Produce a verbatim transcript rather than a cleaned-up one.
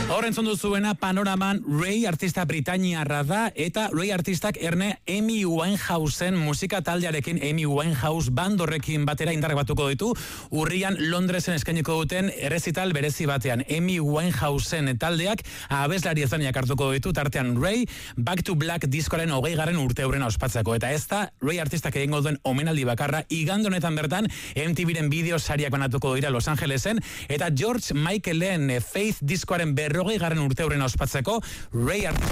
Horren zondu zuena Panoraman Ray artista britainiarra da eta Ray artistak erne Amy Winehousen musika taldearekin Amy Winehouse bandorrekin batera indarrak batuko ditu. Urrian Londresen eskainiko duten errezital berezi batean. Amy Winehousen taldeak abeslari ezaniak hartuko ditu tartean Ray Back to Black diskoaren hogeigarren urteurrena ospatzeko. Eta ez da Ray artistak egingo duen omenaldi bakarra, igande honetan bertan M T V-ren bideo sariak banatuko dira Los Angelesen eta George Michaelen Faith diskoaren berrogeigarren urteurrena ospatzeko Ray artistak